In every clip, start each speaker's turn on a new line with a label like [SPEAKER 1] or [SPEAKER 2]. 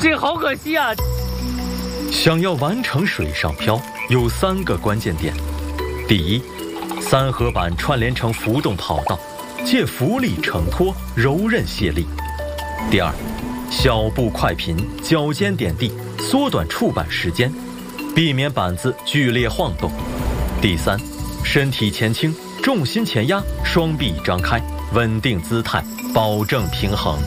[SPEAKER 1] 这个好可惜啊！
[SPEAKER 2] 想要完成水上漂，有3个关键点：第一，三合板串联成浮动跑道，借浮力承托，柔韧卸力；第二，小步快频，脚尖点地，缩短触板时间，避免板子剧烈晃动；第三，身体前倾，重心前压，双臂张开，稳定姿态，保证平衡。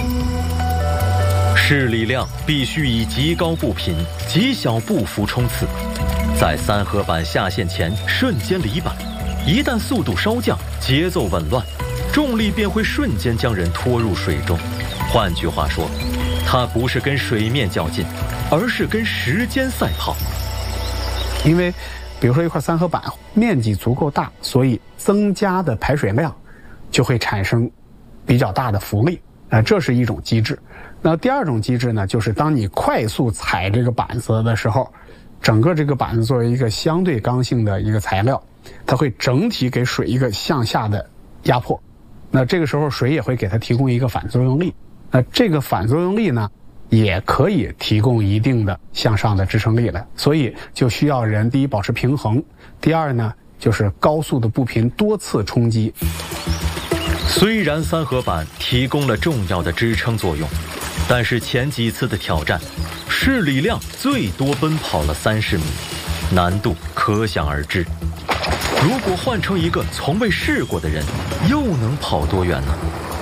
[SPEAKER 2] 施力量必须以极高步频、极小步幅冲刺，在三合板下线前瞬间离板，一旦速度稍降，节奏紊乱，重力便会瞬间将人拖入水中。换句话说，它不是跟水面较劲，而是跟时间赛跑。
[SPEAKER 3] 因为比如说一块三合板面积足够大，所以增加的排水量就会产生比较大的浮力，这是一种机制。那第二种机制呢，就是当你快速踩这个板子的时候，整个这个板子作为一个相对刚性的一个材料，它会整体给水一个向下的压迫。那这个时候水也会给它提供一个反作用力。那这个反作用力呢，也可以提供一定的向上的支撑力来，所以就需要人第一保持平衡，第二呢就是高速的步频多次冲击。
[SPEAKER 2] 虽然三合板提供了重要的支撑作用，但是前几次的挑战，施力量最多奔跑了30米，难度可想而知。如果换成一个从未试过的人，又能跑多远呢？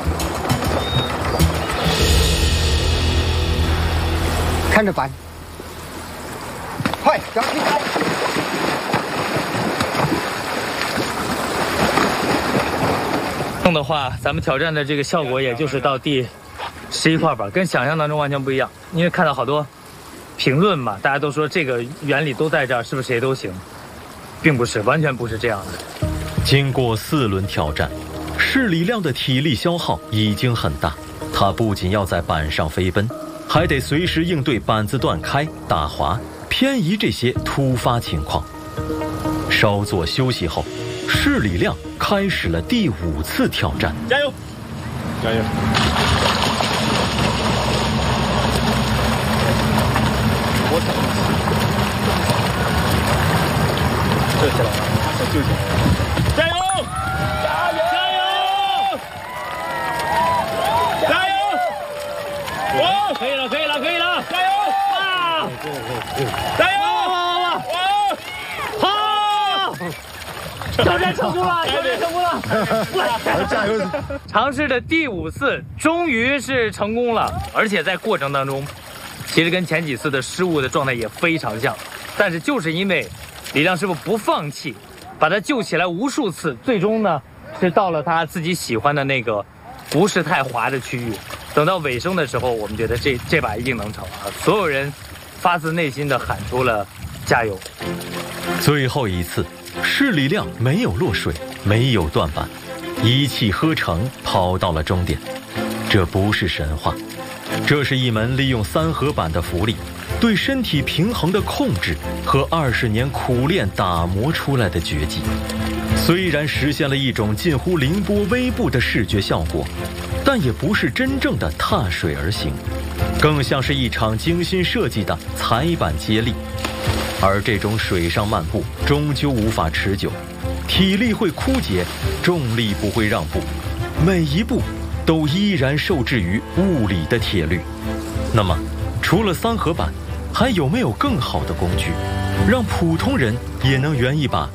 [SPEAKER 4] 看着板，快，让你开。
[SPEAKER 1] 弄的话，咱们挑战的这个效果也就是到第11块板，跟想象当中完全不一样。因为看到好多评论嘛，大家都说这个原理都在这儿，是不是谁都行？并不是，完全不是这样的。
[SPEAKER 2] 经过4轮挑战，施力量的体力消耗已经很大，他不仅要在板上飞奔，还得随时应对板子断开、打滑、偏移这些突发情况。稍作休息后，施力量开始了第5次挑战。
[SPEAKER 1] 加油！
[SPEAKER 5] 加油！我操！救起来了！救起来了！
[SPEAKER 1] 加油！加油！加油！加油！哦，可以了，可以了，可以了！加油！啊！加油！好！挑战成功了！挑战成功了！
[SPEAKER 5] 加油！
[SPEAKER 1] 尝试的第5次终于是成功了，而且在过程当中，其实跟前几次的失误的状态也非常像，但是就是因为李亮师傅不放弃，把他救起来无数次，最终呢是到了他自己喜欢的那个不是太滑的区域。等到尾声的时候，我们觉得这把一定能成啊！所有人发自内心的喊出了加油。
[SPEAKER 2] 最后一次，施力量没有落水，没有断板，一气呵成跑到了终点。这不是神话，这是一门利用三合板的浮力对身体平衡的控制和20年苦练打磨出来的绝技。虽然实现了一种近乎凌波微步的视觉效果，但也不是真正的踏水而行，更像是一场精心设计的踩板接力。而这种水上漫步终究无法持久，体力会枯竭，重力不会让步，每一步都依然受制于物理的铁律。那么除了三合板，还有没有更好的工具，让普通人也能圆一把